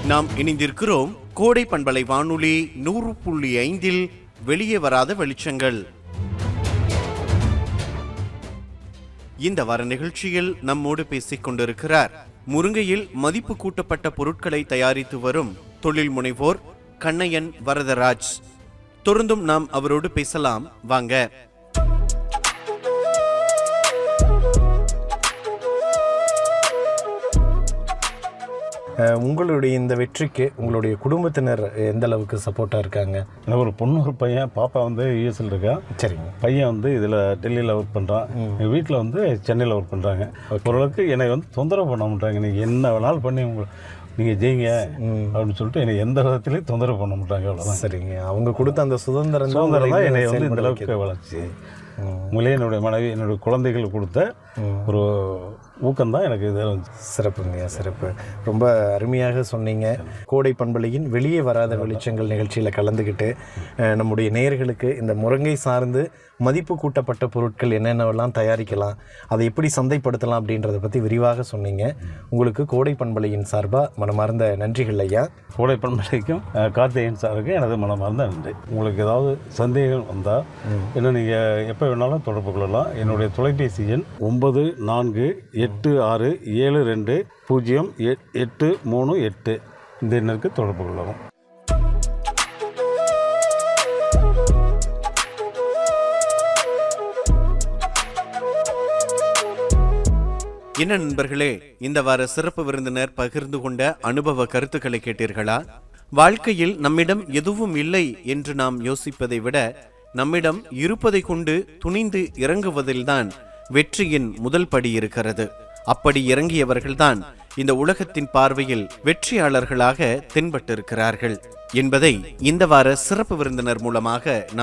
நாம் இணைந்திருக்கிறோம் கோடை பண்பலை வானொலி 100.5 வெளியே வராத வெளிச்சங்கள். இந்த வார நிகழ்ச்சியில் நம்மோடு பேசிக் கொண்டிருக்கிறார் முருங்கையில் மதிப்பு கூட்டப்பட்ட பொருட்களை தயாரித்து வரும் தொழில் முனைவோர் கண்ணையன் வரதராஜ். தொடர்ந்தும் நாம் அவரோடு பேசலாம் வாங்க. உங்களுடைய இந்த வெற்றிக்கு உங்களுடைய குடும்பத்தினர் எந்த அளவுக்கு சப்போர்ட்டாக இருக்காங்க? எனக்கு ஒரு பொண்ணு ஒரு பையன், பாப்பா வந்து யூஎஸ்ல இருக்கா. சரிங்க. பையன் வந்து இதில் டெல்லியில் ஒர்க் பண்ணுறான். எங்கள் வீட்டில் வந்து சென்னையில் ஒர்க் பண்ணுறாங்க. ஓரளவுக்கு என்னை வந்து தொந்தரவு பண்ண மாட்டாங்க. நீங்கள் என்ன வேணாலும் பண்ணி நீங்கள் ஜெயிங்க அப்படின்னு சொல்லிட்டு என்னை எந்த விதத்துலையும் தொந்தரவு பண்ண மாட்டாங்க. அவ்வளோதான். சரிங்க. அவங்க கொடுத்த அந்த சுதந்திரம் தான் என்னை வந்து இந்த அளவுக்கு வளர்ச்சி. உங்களே என்னுடைய மனைவி, என்னுடைய குழந்தைகள் கொடுத்த ஒரு ஊக்கம்தான் எனக்கு இது. சிறப்புங்க, சிறப்பு. ரொம்ப அருமையாக சொன்னீங்க. கோடை பண்பலையின் வெளியே வராத வெளிச்சங்கள் நிகழ்ச்சியில் கலந்துக்கிட்டு நம்முடைய நேயர்களுக்கு இந்த முருங்கை சார்ந்து மதிப்பு கூட்டப்பட்ட பொருட்கள் என்னென்னவெல்லாம் தயாரிக்கலாம், அதை எப்படி சந்தைப்படுத்தலாம் அப்படின்றத பற்றி விரிவாக சொன்னீங்க. உங்களுக்கு கோடை பண்பலையின் சார்பாக மனமார்ந்த நன்றிகள் ஐயா. கோடை பண்பலைக்கும் கார்த்திகேயன் சாருக்கும் எனது மனமார்ந்த நன்றி. உங்களுக்கு ஏதாவது சந்தேகம் வந்தால் என்ன நீங்கள் எப்போ வேணாலும் தொடர்பு கொள்ளலாம். என்னுடைய தொலைபேசி எண் 9486720838 இந்த எண்ணிற்கு தொடர்பு கொள்ளலாம். என்ன நண்பர்களே, இந்த வார சிறப்பு விருந்தினர் பகிர்ந்து கொண்ட அனுபவ கருத்துக்களை கேட்டீர்களா? வாழ்க்கையில் நம்மிடம் எதுவும் இல்லை என்று நாம் யோசிப்பதை விட நம்மிடம் இருப்பதை கொண்டு துணிந்து இறங்குவதில்தான் வெற்றியின் முதல் படி இருக்கிறது. அப்படி இறங்கியவர்கள்தான் இந்த உலகத்தின் பார்வையில் வெற்றியாளர்களாக தென்பட்டிருக்கிறார்கள் என்பதை இந்த வார சிறப்பு விருந்தினர் மூலமாக